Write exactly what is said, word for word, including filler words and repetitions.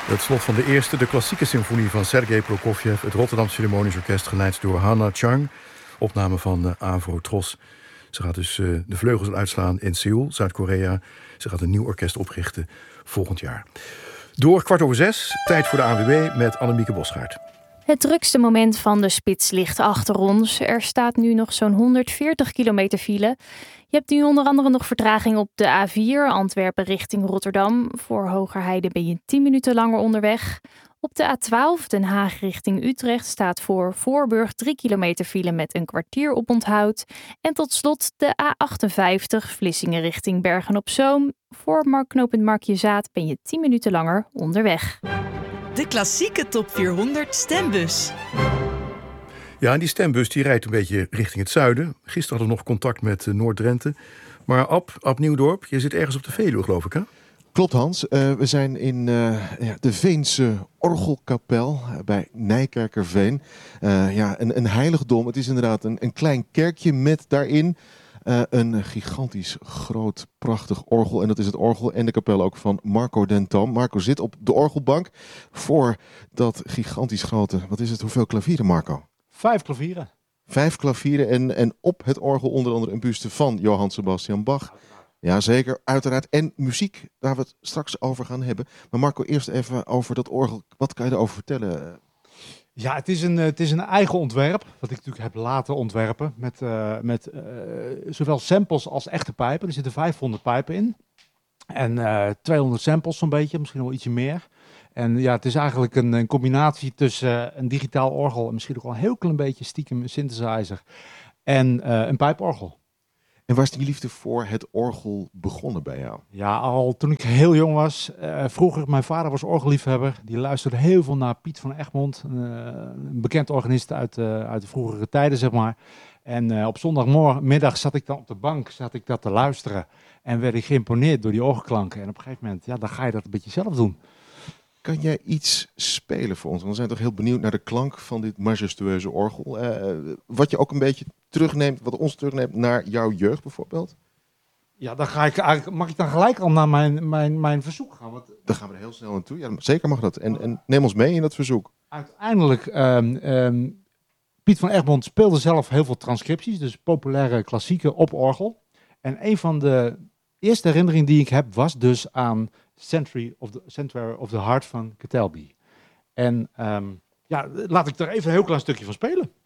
Het slot van de eerste, de klassieke symfonie van Sergei Prokofjev, het Rotterdamse Philharmonisch Orkest, geleid door Hannah Chang. Opname van uh, Avro Tros. Ze gaat dus uh, de vleugels uitslaan in Seoul, Zuid-Korea. Ze gaat een nieuw orkest oprichten volgend jaar. Door kwart over zes, tijd voor de A N W B met Annemieke Bosgaard. Het drukste moment van de spits ligt achter ons. Er staat nu nog zo'n honderdveertig kilometer file. Je hebt nu onder andere nog vertraging op de A vier, Antwerpen richting Rotterdam. Voor Hogerheide ben je tien minuten langer onderweg. Op de A twaalf, Den Haag richting Utrecht, staat voor Voorburg drie kilometer file met een kwartier op onthoud. En tot slot de A achtenvijftig, Vlissingen richting Bergen-op-Zoom. Voor knooppunt Markjezaat ben je tien minuten langer onderweg. De klassieke top vierhonderd stembus. Ja, en die stembus die rijdt een beetje richting het zuiden. Gisteren hadden we nog contact met uh, Noord-Drenthe. Maar Ab, Ab Nieuwdorp, je zit ergens op de Veluwe, geloof ik, hè? Klopt, Hans. Uh, we zijn in uh, ja, de Veense Orgelkapel uh, bij Nijkerkerveen. Uh, ja, een, een heiligdom. Het is inderdaad een, een klein kerkje met daarin uh, een gigantisch groot, prachtig orgel. En dat is het orgel en de kapel ook van Marco Dentam. Marco zit op de orgelbank voor dat gigantisch grote... Wat is het? Hoeveel klavieren, Marco? Vijf klavieren. Vijf klavieren en, en op het orgel onder andere een buste van Johann Sebastian Bach. Ja, zeker, uiteraard. En muziek, waar we het straks over gaan hebben. Maar Marco, eerst even over dat orgel. Wat kan je erover vertellen? Ja, het is een, het is een eigen ontwerp, wat ik natuurlijk heb laten ontwerpen. Met, uh, met uh, zowel samples als echte pijpen. Er zitten vijfhonderd pijpen in. En uh, tweehonderd samples zo'n beetje, misschien wel ietsje meer. En ja, het is eigenlijk een, een combinatie tussen uh, een digitaal orgel en misschien ook wel een heel klein beetje stiekem een synthesizer en uh, een pijporgel. En waar is die liefde voor het orgel begonnen bij jou? Ja, al toen ik heel jong was. Uh, vroeger, mijn vader was orgelliefhebber. Die luisterde heel veel naar Piet van Egmond. Uh, een bekend organist uit, uh, uit de vroegere tijden, zeg maar. En uh, op zondagmiddag zat ik dan op de bank zat ik dat te luisteren. En werd ik geïmponeerd door die orgelklanken. En op een gegeven moment, ja, dan ga je dat een beetje zelf doen. Kan jij iets spelen voor ons? Want we zijn toch heel benieuwd naar de klank van dit majestueuze orgel. Uh, wat je ook een beetje terugneemt, wat ons terugneemt naar jouw jeugd bijvoorbeeld. Ja, dan ga ik eigenlijk, mag ik dan gelijk al naar mijn, mijn, mijn verzoek gaan? Want dan gaan we er heel snel naartoe. Ja, zeker mag dat. En, en neem ons mee in dat verzoek. Uiteindelijk, um, um, Piet van Egmond speelde zelf heel veel transcripties, dus populaire klassieken op orgel. En een van de eerste herinneringen die ik heb was dus aan Century of the, Century of the Heart van Ketelby. En um, ja, laat ik daar even een heel klein stukje van spelen.